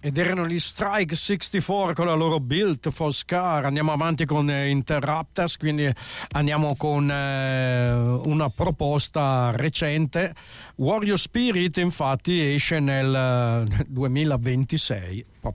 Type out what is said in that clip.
Ed erano gli Strike 64 con la loro Built for Scar. Andiamo avanti con Interrupters, quindi andiamo con una proposta recente. Warrior Spirit infatti esce nel 2026,